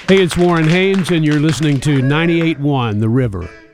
Hey, it's Warren Haynes, and you're listening to 98.1 The River.